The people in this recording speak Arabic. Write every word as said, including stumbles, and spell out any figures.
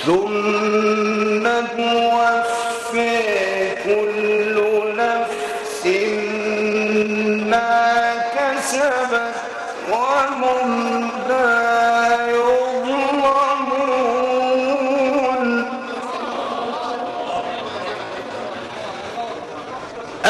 ثم توفي كل نفس ما كسبت وهم لا